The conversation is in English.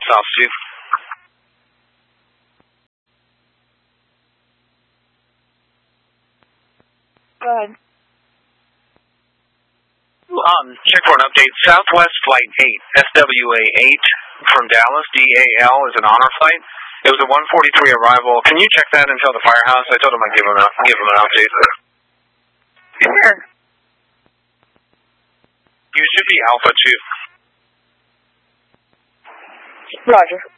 South 2. Go ahead. Check for an update. Southwest Flight 8, SWA 8 from Dallas, DAL is an honor flight. It was a 1:43 arrival. Can you check that and tell the firehouse? I told him I'd give him an update. Sure. You should be Alpha 2. Roger.